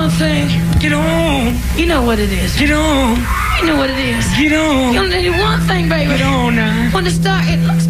one thing. Get on. You know what it is. Get on. You know what it is. Get on. You only need one thing, baby. Get on now. When the star, it looks